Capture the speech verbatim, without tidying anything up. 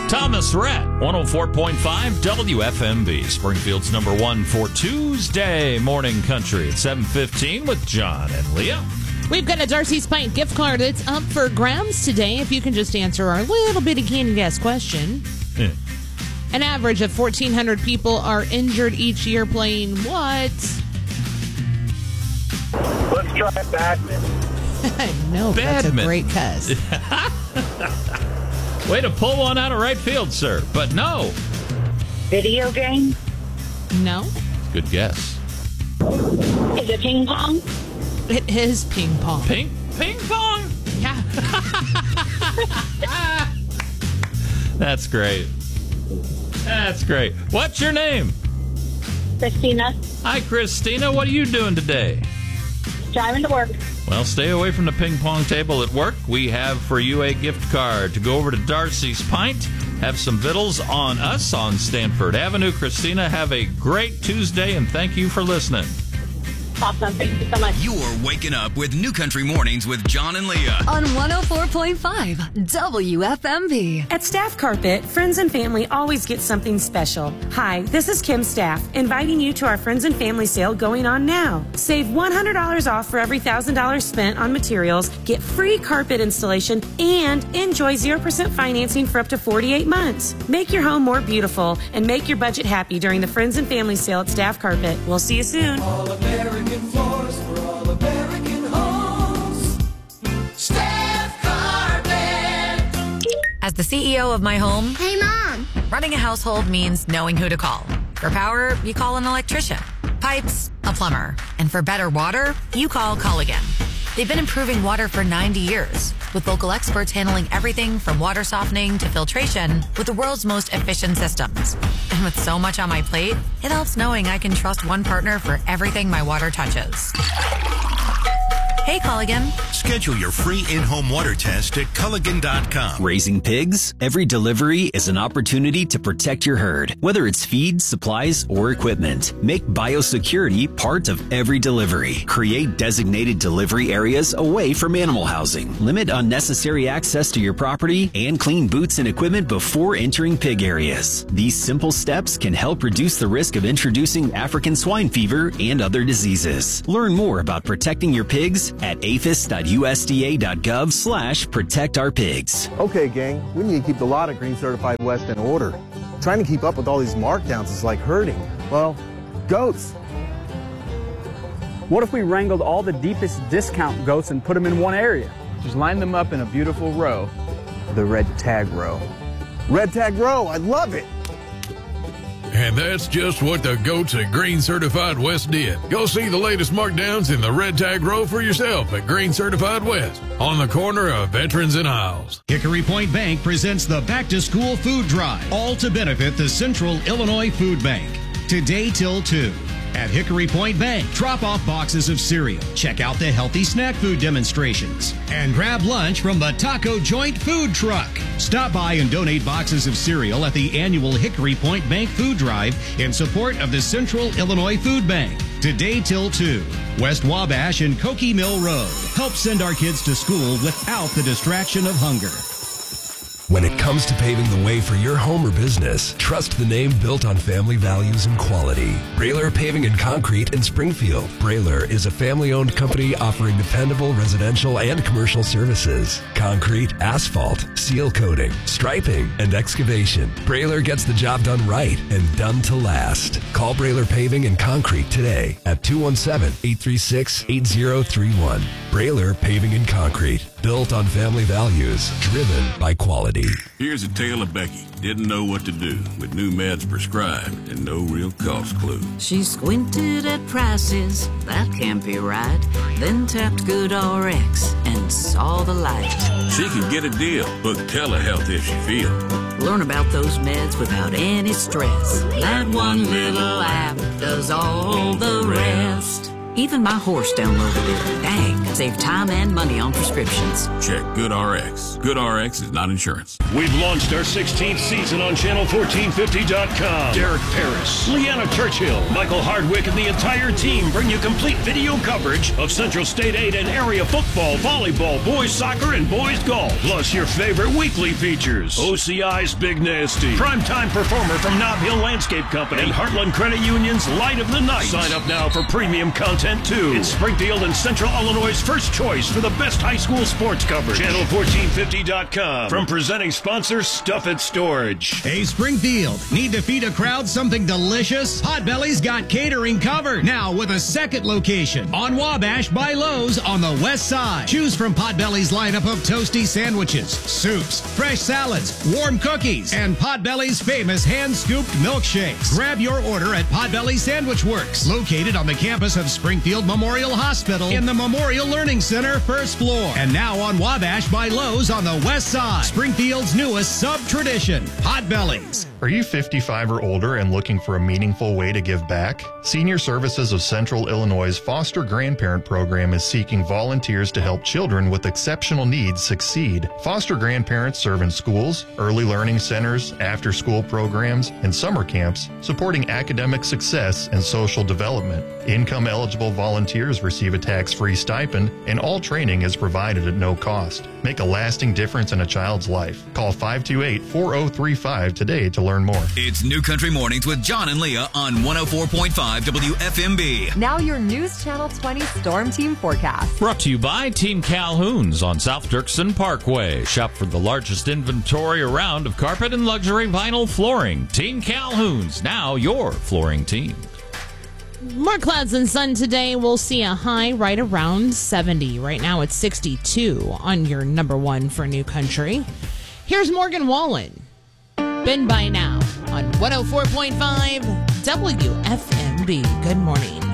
Thomas Rhett, one oh four point five W F M V, Springfield's number one for Tuesday morning country at seven fifteen with John and Leah. We've got a Darcy's Pint gift card that's up for grabs today. If you can just answer our little bitty candy guess question. Yeah. An average of fourteen hundred people are injured each year playing what? Let's try badminton. I know, that's a Badminton. great cuss. Way to pull one out of right field, sir. But no. Video game? No, Good guess. Is it ping pong? it is ping pong. Ping, ping pong. Yeah. That's great. That's great. What's your name? Christina, Hi, Christina. What are you doing today? driving to work. Well, stay away from the ping pong table at work. We have for you a gift card to go over to Darcy's Pint. Have some vittles on us on Stanford Avenue. Christina, have a great Tuesday, and thank you for listening. Awesome. Thank you so much. You're waking up with New Country Mornings with John and Leah. On one oh four point five W F M V. At Staff Carpet, friends and family always get something special. Hi, this is Kim Staff, inviting you to our Friends and Family sale going on now. Save one hundred dollars off for every one thousand dollars spent on materials, get free carpet installation, and enjoy zero percent financing for up to forty-eight months. Make your home more beautiful and make your budget happy during the Friends and Family sale at Staff Carpet. We'll see you soon. All American floors for all American homes. Staff Carpet. As the C E O of my home, Hey, Mom. running a household means knowing who to call. For power, you call an electrician. Pipes, a plumber. And for better water, you call Culligan. They've been improving water for ninety years, with local experts handling everything from water softening to filtration with the world's most efficient systems. And with so much on my plate, it helps knowing I can trust one partner for everything my water touches. Hey, Culligan. Schedule your free in-home water test at Culligan dot com. Raising pigs? Every delivery is an opportunity to protect your herd, whether it's feed, supplies, or equipment. Make biosecurity part of every delivery. Create designated delivery areas away from animal housing. Limit unnecessary access to your property and clean boots and equipment before entering pig areas. These simple steps can help reduce the risk of introducing African swine fever and other diseases. Learn more about protecting your pigs at aphis dot U S D A dot gov slash protect our pigs. Okay, gang, we need to keep the lot of Green Certified West in order. Trying to keep up with all these markdowns is like herding, well, goats. What if we wrangled all the deepest discount goats and put them in one area? Just line them up in a beautiful row. The red tag row. Red tag row, I love it. And that's just what the goats at Green Certified West did. Go see the latest markdowns in the red tag row for yourself at Green Certified West on the corner of Veterans and Isles. Hickory Point Bank presents the Back to School Food Drive, all to benefit the Central Illinois Food Bank. Today till two. At Hickory Point Bank, drop off boxes of cereal, check out the healthy snack food demonstrations, and grab lunch from the Taco Joint Food Truck. Stop by and donate boxes of cereal at the annual Hickory Point Bank Food Drive in support of the Central Illinois Food Bank. Today till two. West Wabash and Cokie Mill Road. Help send our kids to school without the distraction of hunger. When it comes to paving the way for your home or business, trust the name built on family values and quality. Brailer Paving and Concrete in Springfield. Brailer is a family-owned company offering dependable residential and commercial services. Concrete, asphalt, seal coating, striping, and excavation. Brailer gets the job done right and done to last. Call Brailer Paving and Concrete today at two one seven, eight three six, eight zero three one. Brailer Paving and Concrete. Built on family values, driven by quality. Here's a tale of Becky. Didn't know what to do with new meds prescribed and no real cost clue. She squinted at prices, that can't be right. Then tapped Good R X and saw the light. She can get a deal. Book telehealth if she feels. Learn about those meds without any stress. That one little app does all the rest. Even my horse downloaded it. Dang, save time and money on prescriptions. Check GoodRx. GoodRx is not insurance. We've launched our sixteenth season on channel fourteen fifty dot com. Derek Paris, Leanna Churchill, Michael Hardwick, and the entire team bring you complete video coverage of Central State eight and area football, volleyball, boys soccer, and boys golf. Plus your favorite weekly features. O C I's Big Nasty, primetime performer from Nob Hill Landscape Company, and Heartland Credit Union's Light of the Night. Sign up now for premium content too. It's Springfield and Central Illinois' first choice for the best high school sports coverage. channel fourteen fifty dot com. From presenting sponsor Stuff It Storage. Hey, Springfield, need to feed a crowd something delicious? Potbelly's got catering covered. Now with a second location on Wabash by Lowe's on the west side. Choose from Potbelly's lineup of toasty sandwiches, soups, fresh salads, warm cookies, and Potbelly's famous hand-scooped milkshakes. Grab your order at Potbelly Sandwich Works, located on the campus of Springfield Memorial Hospital in the Memorial Learning Center, first floor. And now on Wabash by Lowe's on the west side. Springfield's newest sub-tradition, Potbelly's. Are you fifty-five or older and looking for a meaningful way to give back? Senior Services of Central Illinois' Foster Grandparent Program is seeking volunteers to help children with exceptional needs succeed. Foster grandparents serve in schools, early learning centers, after-school programs, and summer camps, supporting academic success and social development. Income-eligible volunteers receive a tax-free stipend, and all training is provided at no cost. Make a lasting difference in a child's life. Call five two eight, four oh three five today to learn more. It's New Country Mornings with John and Leah on one oh four point five W F M B. Now your News Channel twenty Storm Team forecast. Brought to you by Team Calhoun's on South Dirksen Parkway. Shop for the largest inventory around of carpet and luxury vinyl flooring. Team Calhoun's, now your flooring team. More clouds and sun today. We'll see a high right around seventy. Right now it's sixty-two on your number one for New Country. Here's Morgan Wallen. Been by now on one oh four point five W F M B. Good morning.